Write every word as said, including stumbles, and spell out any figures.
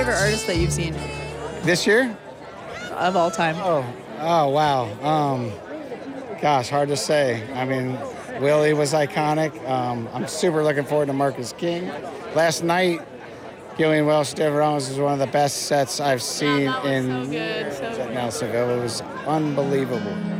favorite artist that you've seen This year? of all time? Oh, oh wow. Um, gosh, hard to say. I mean, Willie was iconic. Um, I'm super looking forward to Marcus King. Last night, Gillian Welch, Deborah Owens was one of the best sets I've seen Yeah, that was in so good, so years at good. Nelsonville. It was unbelievable.